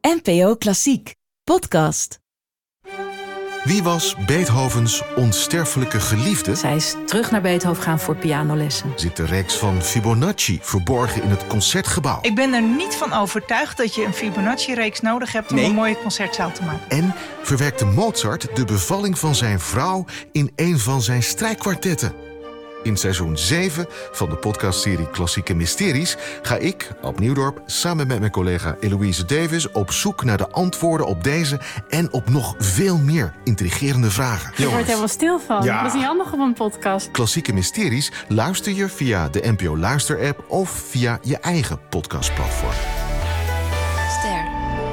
NPO Klassiek podcast. Wie was Beethovens onsterfelijke geliefde? Zij is terug naar Beethoven gaan voor pianolessen. Zit de reeks van Fibonacci verborgen in het Concertgebouw? Ik ben er niet van overtuigd dat je een Fibonacci-reeks nodig hebt om een mooie concertzaal te maken. En verwerkte Mozart de bevalling van zijn vrouw in een van zijn strijkkwartetten? In seizoen 7 van de podcastserie Klassieke Mysteries ga ik, Ab Nieuwdorp, samen met mijn collega Eloïse Davis op zoek naar de antwoorden op deze en op nog veel meer intrigerende vragen. Je wordt helemaal stil van. Ja. Dat is niet handig op een podcast. Klassieke Mysteries luister je via de NPO Luister-app of via je eigen podcastplatform. Ster.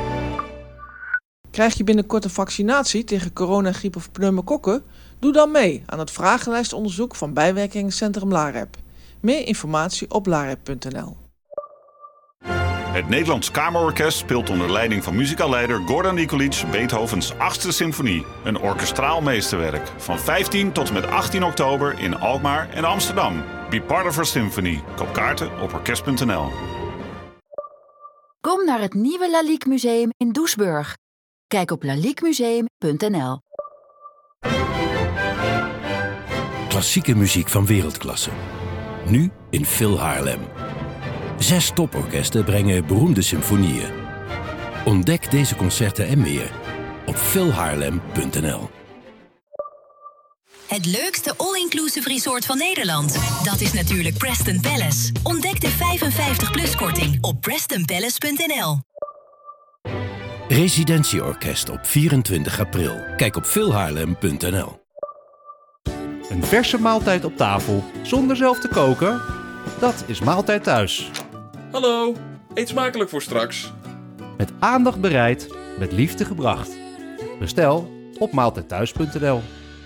Krijg je binnenkort een vaccinatie tegen corona, griep of pneumokokken? Doe dan mee aan het vragenlijstonderzoek van bijwerkingencentrum LAREP. Meer informatie op larep.nl. Het Nederlands Kamerorkest speelt onder leiding van muzikaalleider Gordon Nikolic Beethovens 8e symfonie. Een orkestraal meesterwerk. Van 15 tot en met 18 oktober in Alkmaar en Amsterdam. Be part of our symphony. Koop kaarten op orkest.nl. Kom naar het nieuwe Lalique Museum in Doesburg. Kijk op laliquemuseum.nl. Klassieke muziek van wereldklasse. Nu in Phil Haarlem. 6 toporkesten brengen beroemde symfonieën. Ontdek deze concerten en meer op philhaarlem.nl. Het leukste all-inclusive resort van Nederland. Dat is natuurlijk Preston Palace. Ontdek de 55-plus-korting op prestonpalace.nl. Residentieorkest op 24 april. Kijk op philhaarlem.nl. Een verse maaltijd op tafel, zonder zelf te koken? Dat is Maaltijd Thuis. Hallo, eet smakelijk voor straks. Met aandacht bereid, met liefde gebracht. Bestel op maaltijdthuis.nl.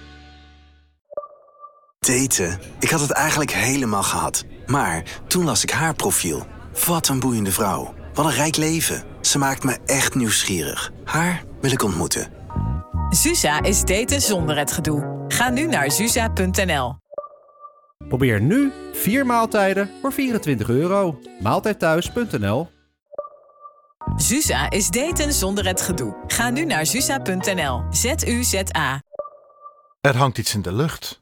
Daten. Ik had het eigenlijk helemaal gehad. Maar toen las ik haar profiel. Wat een boeiende vrouw. Wat een rijk leven. Ze maakt me echt nieuwsgierig. Haar wil ik ontmoeten. Susa is daten zonder het gedoe. Ga nu naar susa.nl. Probeer nu 4 maaltijden voor €24. Maaltijdthuis.nl. Susa is daten zonder het gedoe. Ga nu naar susa.nl. ZUZA. Er hangt iets in de lucht.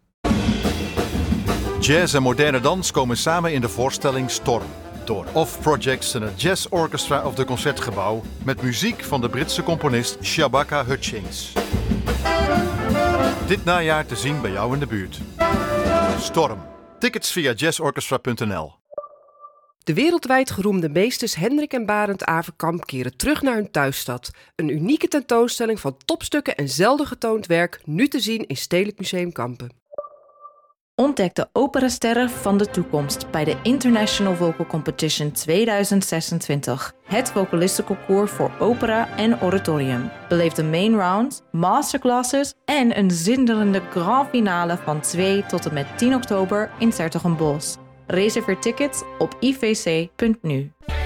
Jazz en moderne dans komen samen in de voorstelling Storm. Door Off Projects en het Jazz Orchestra of de Concertgebouw met muziek van de Britse componist Shabaka Hutchings. Dit najaar te zien bij jou in de buurt. Storm. Tickets via jazzorchestra.nl. De wereldwijd geroemde meesters Hendrik en Barend Averkamp keren terug naar hun thuisstad. Een unieke tentoonstelling van topstukken en zelden getoond werk, nu te zien in Stedelijk Museum Kampen. Ontdek de operasterren van de toekomst bij de International Vocal Competition 2026. Het vocalistenconcours voor opera en oratorium. Beleef de main round, masterclasses en een zinderende grand finale van 2 tot en met 10 oktober in 's Hertogenbosch. Reserveer tickets op ivc.nu.